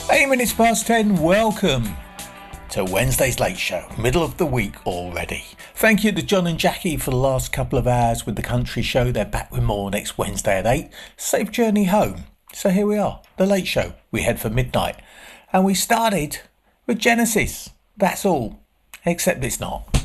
8 minutes past 10, welcome to Wednesday's Late Show, middle of the week already. Thank you to John and Jackie for the last couple of hours with the country show. They're back with more next Wednesday at 8. Safe journey home. So here we are, the Late Show. We head for midnight. And we started with Genesis. That's all. Except it's not.